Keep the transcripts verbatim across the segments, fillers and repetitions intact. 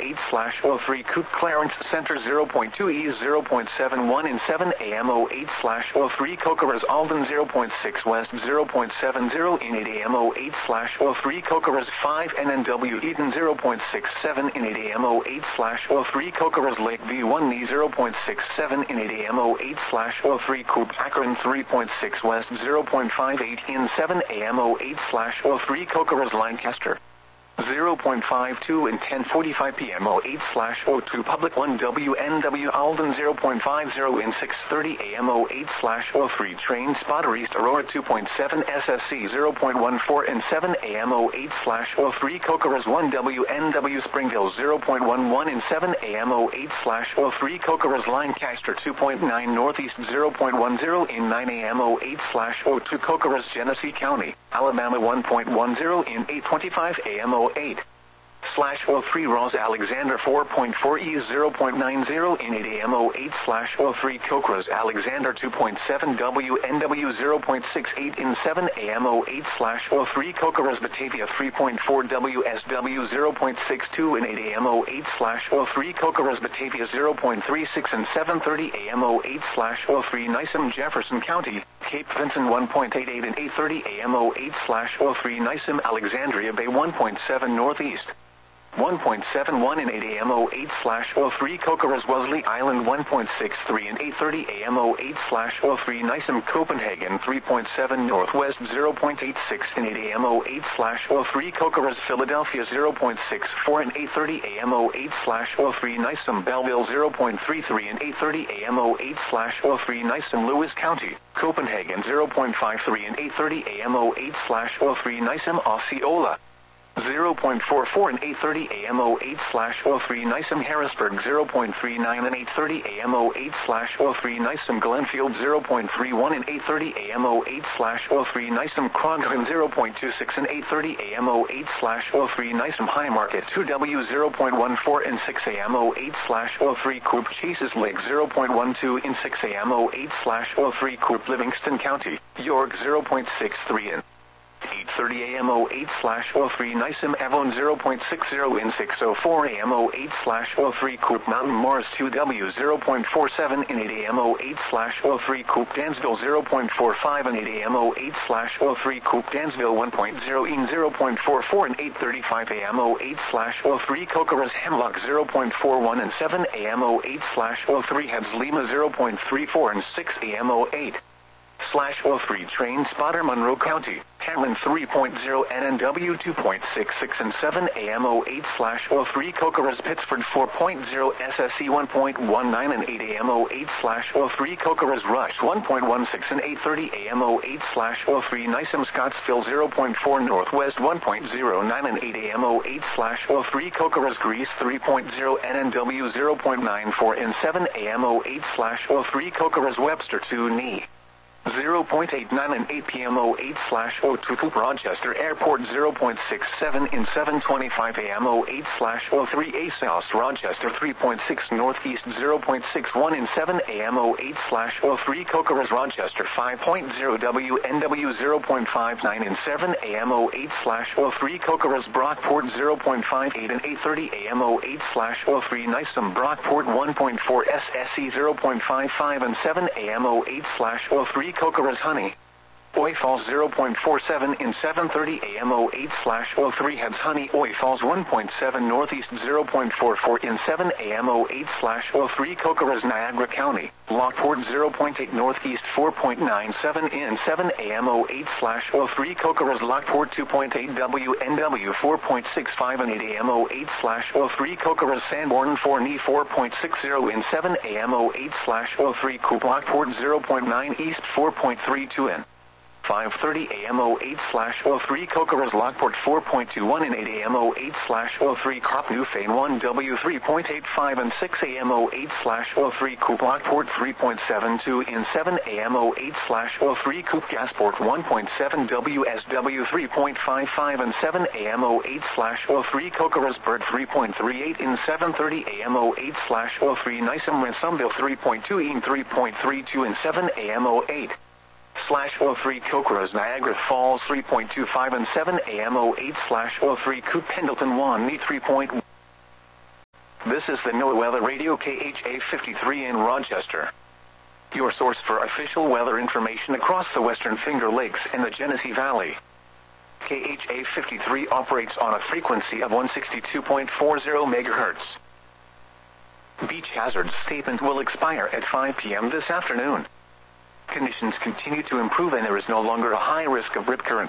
eight slash oh three Coupe Clarence Center zero point two E zero point seven one in seven A M oh eight slash oh three Cocoras Alden zero point six West zero point seven zero in eight A M oh eight slash oh three Cocoras five N N W Eden zero point six seven in eight A M oh eight slash oh three Cocoras Lake V one Knee zero point six seven in eight A M oh eight slash oh three Coupe Akron three point six West zero point five eight in seven A M oh eight slash oh three Cocoras Lancaster zero point five two and ten forty-five P M oh eight slash oh two Public one W N W Alden zero point five zero in six thirty A M oh eight slash oh three Train Spotter East Aurora two point seven S S C zero point one four and seven A M oh eight slash oh three Cocoras one W N W Springville zero point one one and seven A M oh eight slash oh three Cocoras Lancaster two point nine Northeast zero point one zero in nine A M oh eight slash oh two Cocoras Genesee County, Alabama one point one zero in eight twenty-five A M oh eight slash oh three Ross Alexander four point four E zero point nine zero in eight A M oh eight slash oh three Cocoras Alexander two point seven W N W zero point six eight in seven A M oh eight slash oh three Cocoras Batavia three point four W S W zero point six two in eight A M oh eight slash oh three Cocoras Batavia zero point three six and seven thirty A M oh eight slash oh three Nisem Jefferson County, Cape Vincent one point eight eight and eight thirty A M oh eight slash oh three Nisem Alexandria Bay one point seven Northeast one point seven one in eight A M oh eight slash oh three Cocoras Wellesley Island one point six three and eight thirty A M oh eight slash oh three Nisem Copenhagen three point seven Northwest zero point eight six in eight A M oh eight slash oh three Cocoras Philadelphia zero point six four and eight thirty A M oh eight slash oh three Nisem Belleville zero point three three and eight thirty A M oh eight slash oh three Nisem Lewis County, Copenhagen zero point five three and eight thirty A M oh eight slash oh three Nisem Osceola zero point four four and eight thirty A M oh eight slash oh three Nisem Harrisburg zero point three nine and eight thirty A M oh eight slash oh three Nisem Glenfield zero point three one and eight thirty A M oh eight slash oh three Nisem Kroghan zero point two six and eight thirty A M oh eight slash oh three Nisem High Market two W zero point one four and six A M oh eight slash oh three Coupe Chases Lake zero point one two in six A M oh eight slash oh three Coupe Livingston County, York zero point six three in eight thirty A M oh eight slash oh three Nisem Avon zero point six zero in six oh four A M oh eight slash oh three Coupe Mountain Mars two W zero point four seven in eight A M oh eight slash oh three Coupe Dansville zero point four five and eight A M oh eight slash oh three Coupe Dansville one point zero in zero point four four and eight thirty-five A M oh eight slash oh three Cocoras Hemlock zero point four one and seven A M oh eight slash oh three Heads Lima zero point three four and six A M oh eight slash oh three Train Spotter Monroe County, Hamlin three point oh N N W two point six six and seven A M oh eight slash oh three Cocoras Pittsford four point oh S S C one point one nine and eight A M oh eight slash oh three Cocoras Rush one point one six and eight thirty A M oh eight slash oh three Nisem Scottsville zero point four Northwest one point oh nine and eight A M oh eight slash oh three Cocoras Greece three point oh N N W zero point nine four and seven A M oh eight slash oh three Cocoras Webster two Knee zero point eight nine and eight P M oh eight slash oh two Coupe Rochester Airport zero point six seven in seven twenty-five A M oh eight slash oh three A South Rochester three point six Northeast zero point six one in seven A M oh eight slash oh three Cocoras Rochester five point oh W N W zero point five nine in seven A M oh eight slash oh three Cocoras Brockport zero point five eight and eight thirty A M oh eight slash oh three Nisem Brockport one point four S S C zero point five five and seven A M oh eight slash oh three Cocoras Honey, Oi Falls zero point four seven in seven thirty A M oh eight slash oh three Heads Honey Oi Falls one point seven Northeast zero point four four in seven A M oh eight slash oh three Cocoras Niagara County, Lockport zero point eight Northeast four point nine seven in seven A M oh eight slash oh three Cocoras Lockport two point eight W N W four point six five and eight A M oh eight slash oh three Cocoras Sanborn four Knee four point six oh in seven A M oh eight slash oh three Coupe Lockport zero point nine East four point three two in five thirty A M oh eight slash oh three Cocoras Lockport four point two one and eight A M oh eight slash oh three Crop Newfane one W three point eight five and six A M oh eight slash oh three Coupe Lockport three point seven two in seven A M oh eight slash oh three Coupe Gasport one point seven W S W three point five five and seven A M oh eight slash oh three Cocoras Bird three point three eight in seven thirty A M oh eight slash oh three Nisem Ransomville three point two in three point three two in seven A M oh eight slash oh three Cocoras Niagara Falls three point two five and seven A M oh eight slash oh three Coupe Pendleton one Knee three point one This is the NOAA Weather Radio K H A fifty-three in Rochester, your source for official weather information across the Western Finger Lakes and the Genesee Valley. K H A fifty-three operates on a frequency of one sixty-two point four zero megahertz. Beach hazard statement will expire at five p.m. this afternoon. Conditions continue to improve and there is no longer a high risk of rip currents.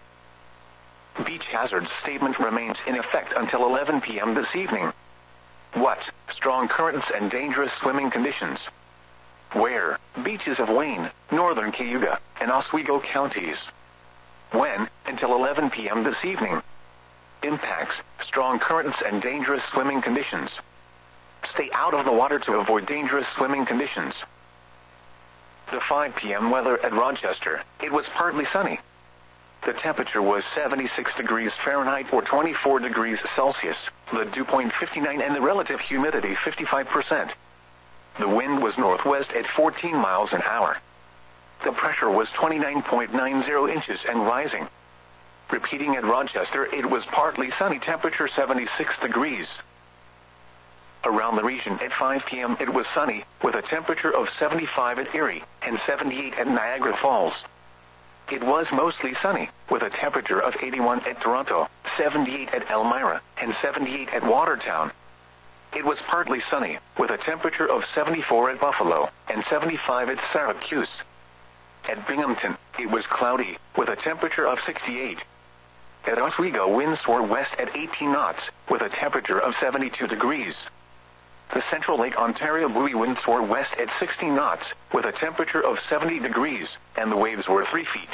Beach hazard statement remains in effect until eleven p.m. this evening. What? Strong currents and dangerous swimming conditions. Where? Beaches of Wayne, northern Cayuga, and Oswego counties. When? Until eleven p.m. this evening. Impacts: strong currents and dangerous swimming conditions. Stay out of the water to avoid dangerous swimming conditions. The five p.m. weather at Rochester. It was partly sunny. The temperature was seventy-six degrees Fahrenheit or twenty-four degrees Celsius, the dew point fifty-nine and the relative humidity fifty-five percent. The wind was northwest at fourteen miles an hour. The pressure was twenty-nine point nine zero inches and rising. Repeating at Rochester, it was partly sunny, temperature seventy-six degrees. Around the region at five p.m. it was sunny, with a temperature of seventy-five at Erie and seventy-eight at Niagara Falls. It was mostly sunny, with a temperature of eighty-one at Toronto, seventy-eight at Elmira, and seventy-eight at Watertown. It was partly sunny, with a temperature of seventy-four at Buffalo, and seventy-five at Syracuse. At Binghamton, it was cloudy, with a temperature of sixty-eight. At Oswego, winds were west at eighteen knots, with a temperature of seventy-two degrees. The Central Lake Ontario buoy winds were west at sixty knots, with a temperature of seventy degrees, and the waves were three feet.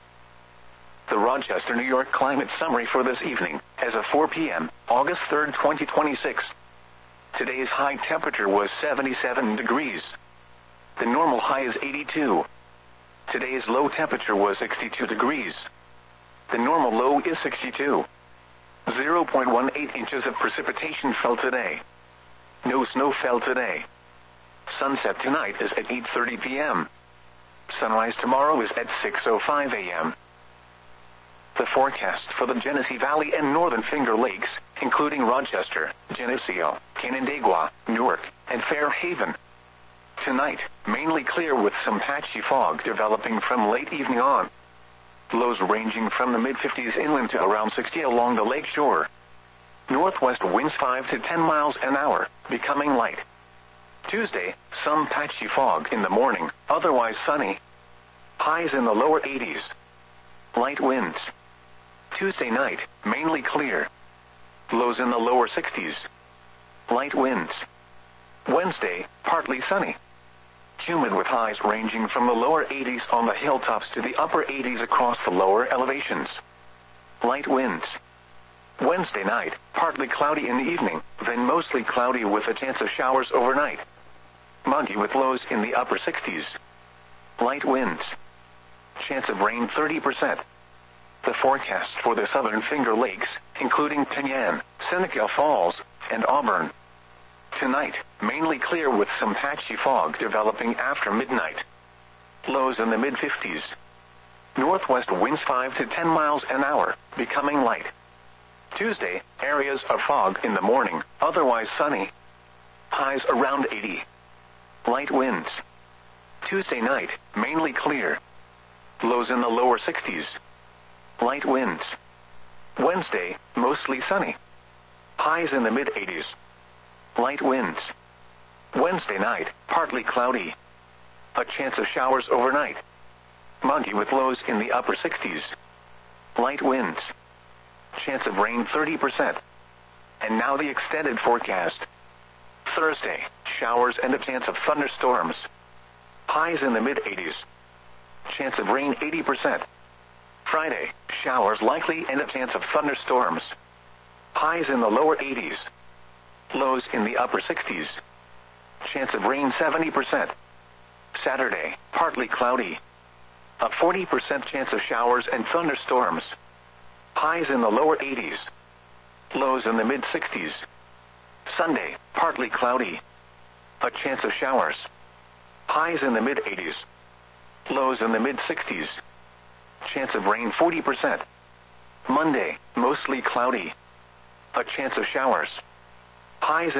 The Rochester, New York climate summary for this evening, as of four p.m., August third, twenty twenty-six. Today's high temperature was seventy-seven degrees. The normal high is eighty-two. Today's low temperature was sixty-two degrees. The normal low is sixty-two. zero point one eight inches of precipitation fell today. No snow fell today. Sunset tonight is at eight thirty p.m. Sunrise tomorrow is at six oh five a.m. The forecast for the Genesee Valley and Northern Finger Lakes, including Rochester, Geneseo, Canandaigua, Newark, and Fairhaven. Tonight, mainly clear with some patchy fog developing from late evening on. Lows ranging from the mid fifties inland to around sixty along the lake shore. Northwest winds five to ten miles an hour, becoming light. Tuesday, some patchy fog in the morning, otherwise sunny. Highs in the lower eighties. Light winds. Tuesday night, mainly clear. Lows in the lower sixties. Light winds. Wednesday, partly sunny. Humid with highs ranging from the lower eighties on the hilltops to the upper eighties across the lower elevations. Light winds. Wednesday night, partly cloudy in the evening, then mostly cloudy with a chance of showers overnight. Muggy with lows in the upper sixties. Light winds. Chance of rain thirty percent. The forecast for the Southern Finger Lakes, including Penyan, Seneca Falls, and Auburn. Tonight, mainly clear with some patchy fog developing after midnight. Lows in the mid fifties. Northwest winds five to ten miles an hour, becoming light. Tuesday, areas of fog in the morning, otherwise sunny. Highs around eighty. Light winds. Tuesday night, mainly clear. Lows in the lower sixties. Light winds. Wednesday, mostly sunny. Highs in the mid eighties. Light winds. Wednesday night, partly cloudy. A chance of showers overnight. Muggy with lows in the upper sixties. Light winds. Chance of rain thirty percent. And now the extended forecast. Thursday, showers and a chance of thunderstorms. Highs in the mid eighties. Chance of rain eighty percent. Friday, showers likely and a chance of thunderstorms. Highs in the lower eighties. Lows in the upper sixties. Chance of rain seventy percent. Saturday, partly cloudy. A forty percent chance of showers and thunderstorms. Highs in the lower eighties. Lows in the mid sixties. Sunday, partly cloudy. A chance of showers. Highs in the mid eighties. Lows in the mid sixties. Chance of rain forty percent. Monday, mostly cloudy. A chance of showers. Highs in